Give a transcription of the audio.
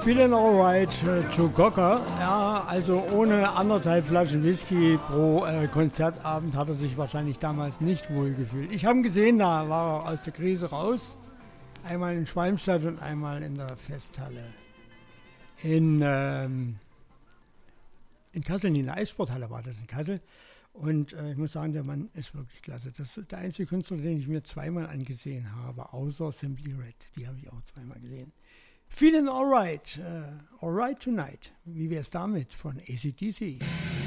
Feeling Alright, Joe Cocker. Ja, also ohne 1,5 Flaschen Whisky pro Konzertabend hat er sich wahrscheinlich damals nicht wohlgefühlt. Ich habe ihn gesehen, da war er aus der Krise raus. Einmal in Schwalmstadt und einmal in der Festhalle. In Kassel, in der Eissporthalle war das in Kassel. Und ich muss sagen, der Mann ist wirklich klasse. Das ist der einzige Künstler, den ich mir zweimal angesehen habe, außer Simply Red. Die habe ich auch zweimal gesehen. Feeling Alright, Alright Tonight. Wie wäre es damit von AC/DC?